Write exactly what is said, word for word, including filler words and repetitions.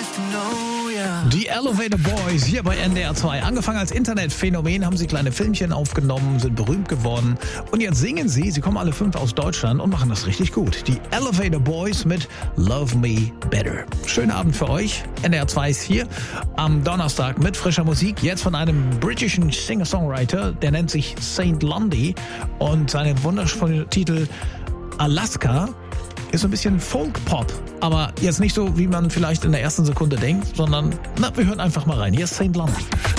Die Elevator Boys hier bei N D R zwei. Angefangen als Internetphänomen, haben sie kleine Filmchen aufgenommen, sind berühmt geworden. Und jetzt singen sie, sie kommen alle fünf aus Deutschland und machen das richtig gut. Die Elevator Boys mit Love Me Better. Schönen Abend für euch. N D R zwei ist hier am Donnerstag mit frischer Musik. Jetzt von einem britischen Singer-Songwriter, der nennt sich Saint Lundy. Und seinen wundervollen Titel Alaska ist so ein bisschen Folk-Pop, aber jetzt nicht so, wie man vielleicht in der ersten Sekunde denkt, sondern, na, wir hören einfach mal rein. Hier ist Saint Lundy.